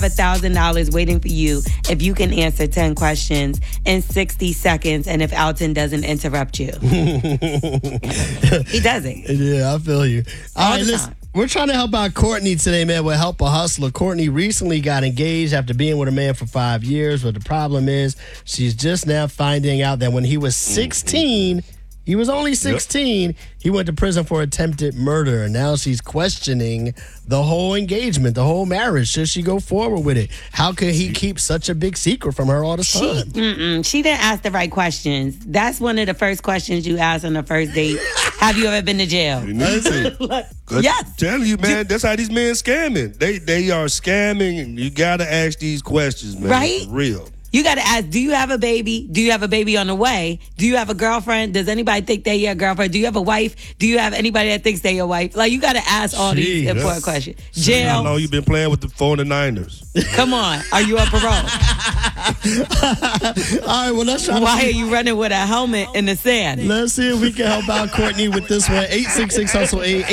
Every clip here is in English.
$1,000 waiting for you if you can answer 10 questions in 60 seconds and if Alton doesn't interrupt you. He doesn't. Yeah, I feel you. All right, listen. Time. We're trying to help out Courtney today, man, with Help a Hustler. Courtney recently got engaged after being with a man for 5 years, but the problem is she's just now finding out that when he was 16, he was only 16, he went to prison for attempted murder, and now she's questioning the whole engagement, the whole marriage. Should she go forward with it? How could he keep such a big secret from her all the time? She didn't ask the right questions. That's one of the first questions you ask on the first date. Have you ever been to jail? Yes. Telling you, man, that's how these men scamming. They are scamming, and you gotta ask these questions, man. Right? For real. You got to ask, do you have a baby? Do you have a baby on the way? Do you have a girlfriend? Does anybody think they're your girlfriend? Do you have a wife? Do you have anybody that thinks they're your wife? Like, you got to ask all these important questions. Jail. How long you been playing with the 49ers? Come on. Are you on parole? All right, well, let's try. Why are you running with a helmet in the sand? Let's see if we can help out Courtney with this one. 866-HUSTLE-8,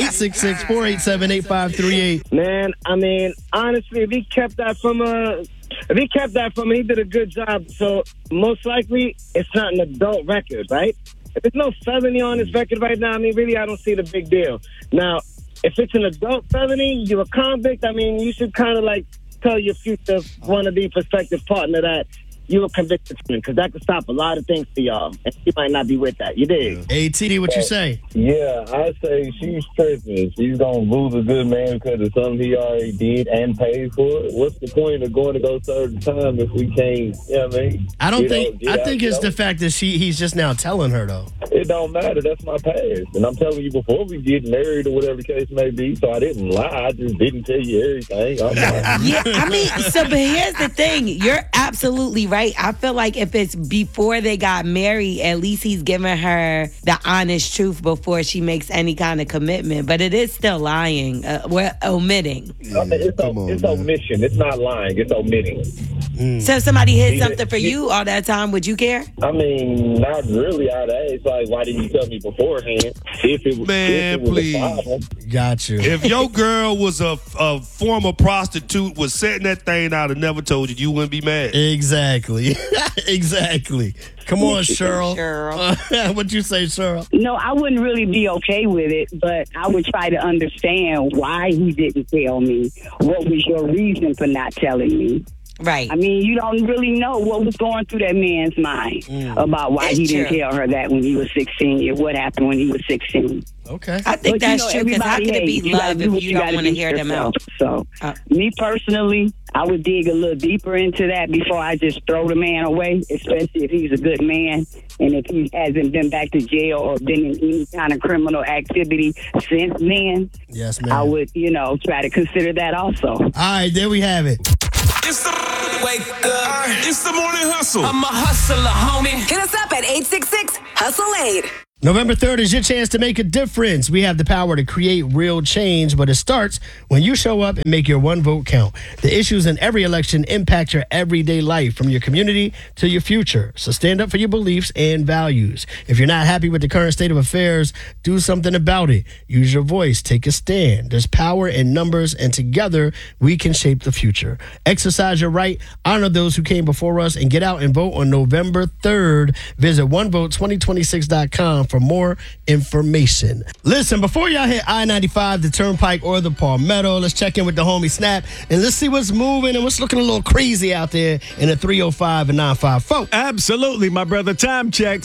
866-487-8538. Man, I mean, honestly, if he kept that from her, he did a good job. So most likely, it's not an adult record, right? If there's no felony on his record right now, I mean, really, I don't see the big deal. Now, if it's an adult felony, you're a convict, I mean, you should kind of like tell your future wannabe prospective partner that you were convicted, because that could stop a lot of things for y'all, and she might not be with that. You dig? Hey, TD, what you say? Yeah, I say she's tripping. She's going to lose a good man because of something he already did and paid for it. What's the point of going to go serve the time if we can't, you know what I mean? I think it's the fact that he's just now telling her, though. It don't matter. That's my past. And I'm telling you, before we get married or whatever the case may be, so I didn't lie. I just didn't tell you everything. Yeah, I mean, but here's the thing. You're absolutely right. I feel like if it's before they got married, at least he's giving her the honest truth before she makes any kind of commitment. But it is still lying. We're omitting. It's omission. It's not lying. It's omitting. So if somebody hid something for you all that time, would you care? I mean, not really. I'd ask, like, why didn't you tell me beforehand? If it was a problem. Got you. If your girl was a former prostitute, was setting that thing out and never told you, you wouldn't be mad. Exactly. Exactly. Come on, Cheryl. What'd you say, Cheryl? No, I wouldn't really be okay with it, but I would try to understand why he didn't tell me. What was your reason for not telling me? Right. I mean, you don't really know what was going through that man's mind about why he didn't tell her that when he was 16 or what happened when he was 16. Okay. I think that's true, because how can it be love if you don't want to hear them out? So, me personally, I would dig a little deeper into that before I just throw the man away, especially if he's a good man and if he hasn't been back to jail or been in any kind of criminal activity since then. Yes, ma'am. I would, try to consider that also. All right, there we have it. It's the wake up. It's the morning hustle. I'm a hustler, homie. Hit us up at 866-HUSTLE-8. November 3rd is your chance to make a difference. We have the power to create real change, but it starts when you show up and make your one vote count. The issues in every election impact your everyday life, from your community to your future. So stand up for your beliefs and values. If you're not happy with the current state of affairs, do something about it. Use your voice. Take a stand. There's power in numbers, and together we can shape the future. Exercise your right, honor those who came before us, and get out and vote on November 3rd. Visit onevote2026.com for more information. Listen, before y'all hit I-95, the Turnpike, or the Palmetto, let's check in with the homie Snap, and let's see what's moving and what's looking a little crazy out there in the 305 and 954. Absolutely, my brother. Time check,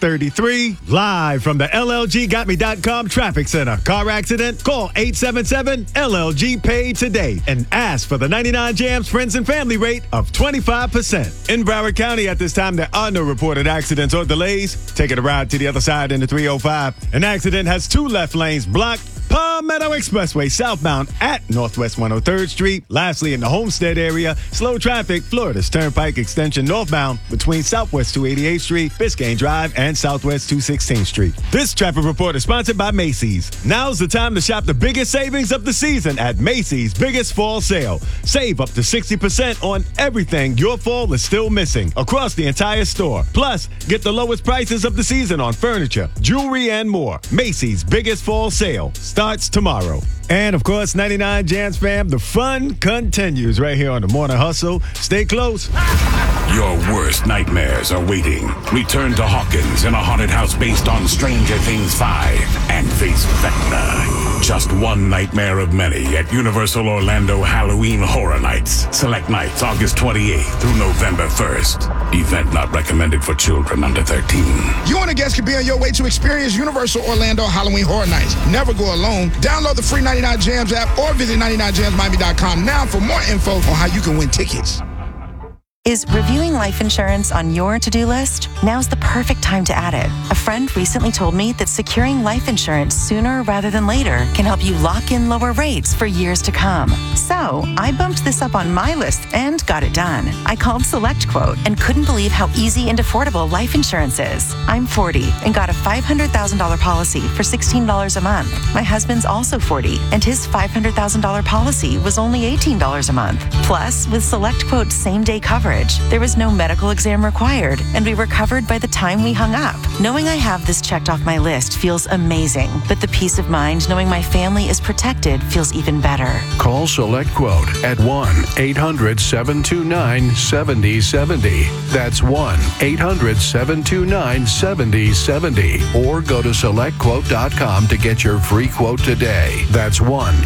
6:33. Live from the LLGGotMe.com Traffic Center. Car accident? Call 877-LLG-PAY today and ask for the 99 Jams Friends and Family rate of 25%. In Broward County at this time, there are no reported accidents or delays. Taking a ride to the other side in the 305. An accident has 2 left lanes blocked. Palmetto Expressway southbound at Northwest 103rd Street. Lastly, in the Homestead area, slow traffic, Florida's Turnpike extension northbound between Southwest 288th Street, Biscayne Drive, and Southwest 216th Street. This traffic report is sponsored by Macy's. Now's the time to shop the biggest savings of the season at Macy's Biggest Fall Sale. Save up to 60% on everything your fall is still missing across the entire store. Plus, get the lowest prices of the season on furniture, jewelry, and more. Macy's Biggest Fall Sale starts tomorrow. And, of course, 99 Jams fam, the fun continues right here on the Morning Hustle. Stay close. Your worst nightmares are waiting. Return to Hawkins in a haunted house based on Stranger Things 5 and face Vecna. Just one nightmare of many at Universal Orlando Halloween Horror Nights. Select nights August 28th through November 1st. Event not recommended for children under 13. You and a guest could be on your way to experience Universal Orlando Halloween Horror Nights. Never go alone. Download the free 99 Jams app or visit 99jamsmiami.com now for more info on how you can win tickets. Is reviewing life insurance on your to-do list? Now's the perfect time to add it. A friend recently told me that securing life insurance sooner rather than later can help you lock in lower rates for years to come. So I bumped this up on my list and got it done. I called SelectQuote and couldn't believe how easy and affordable life insurance is. I'm 40 and got a $500,000 policy for $16 a month. My husband's also 40 and his $500,000 policy was only $18 a month. Plus, with SelectQuote's same-day coverage, there was no medical exam required, and we were covered by the time we hung up. Knowing I have this checked off my list feels amazing, but the peace of mind knowing my family is protected feels even better. Call SelectQuote at 1-800-729-7070. That's 1-800-729-7070. Or go to SelectQuote.com to get your free quote today. That's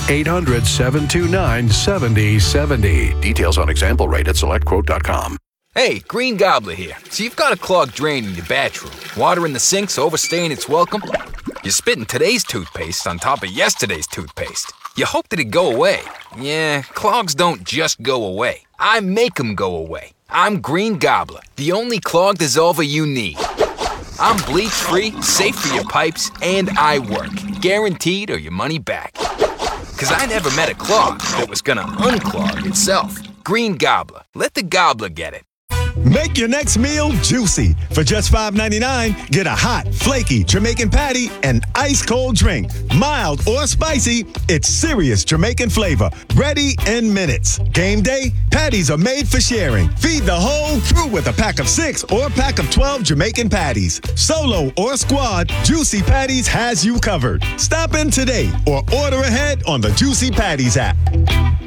1-800-729-7070. Details on example rate at SelectQuote.com. Hey, Green Gobbler here. So you've got a clogged drain in your bathroom. Water in the sink's overstaying its welcome. You're spitting today's toothpaste on top of yesterday's toothpaste. You hope that it go away. Yeah, clogs don't just go away. I make them go away. I'm Green Gobbler, the only clog dissolver you need. I'm bleach-free, safe for your pipes, and I work. Guaranteed or your money back. 'Cause I never met a clog that was gonna unclog itself. Green Gobbler. Let the gobbler get it. Make your next meal juicy. For just $5.99, get a hot, flaky Jamaican patty and ice-cold drink. Mild or spicy, it's serious Jamaican flavor. Ready in minutes. Game day, patties are made for sharing. Feed the whole crew with a pack of 6 or a pack of 12 Jamaican patties. Solo or squad, Juicy Patties has you covered. Stop in today or order ahead on the Juicy Patties app.